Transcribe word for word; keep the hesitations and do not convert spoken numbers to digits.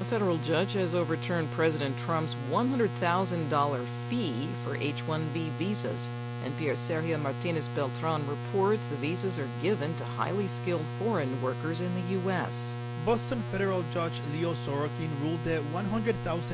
A federal judge has overturned President Trump's one hundred thousand dollars fee for H one B visas. N P R's Sergio Martinez Beltran reports the visas are given to highly skilled foreign workers in the U S Boston federal judge Leo Sorokin ruled that one hundred thousand